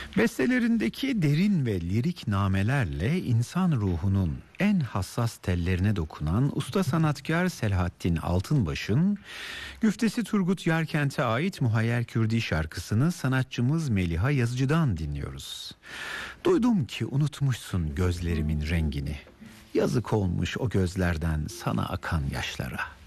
Bestelerindeki derin ve lirik namelerle insan ruhunun en hassas tellerine dokunan usta sanatkar Selahattin Altınbaş'ın güftesi Turgut Yarkent'e ait Muhayyer Kürdi şarkısını sanatçımız Meliha Yazıcı'dan dinliyoruz. Duydum ki unutmuşsun gözlerimin rengini. Yazık olmuş o gözlerden sana akan yaşlara.